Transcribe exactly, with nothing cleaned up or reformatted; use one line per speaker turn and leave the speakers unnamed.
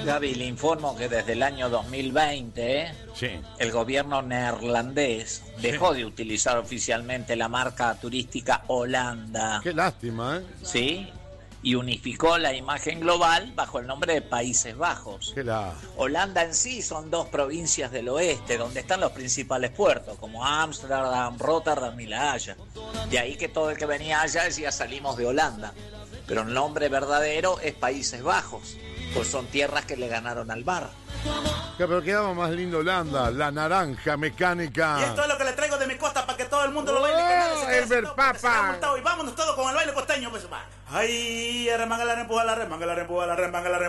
Gaby, le informo que desde el año dos mil veinte ¿eh?
Sí.
el gobierno neerlandés dejó de utilizar oficialmente la marca turística Holanda.
Qué lástima, ¿eh?
¿Sí? Y unificó la imagen global bajo el nombre de Países Bajos.
Qué la...
Holanda en sí son dos provincias del oeste donde están los principales puertos, como Ámsterdam, Rotterdam y La Haya. De ahí que todo el que venía allá decía salimos de Holanda. Pero el nombre verdadero es Países Bajos, pues son tierras que le ganaron al mar.
Pero quedaba más lindo Holanda, la naranja mecánica.
Y esto es lo que le traigo de mi costa para que todo el mundo lo baile.
¡Oh,
Que nadie se quede
el ver
sin todo, porque se
papa!
queda montado. Y vámonos todos con el baile costeño, pues va. Ay, remanga la rempuja, la remanga la rempuja, la remanga la rempuja.